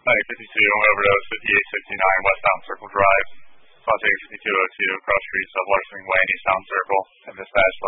9052 overdose 5869 West Sound Circle Drive. Las Vegas 5202 across street, Sublarsening Way, East Sound Circle. And dispatch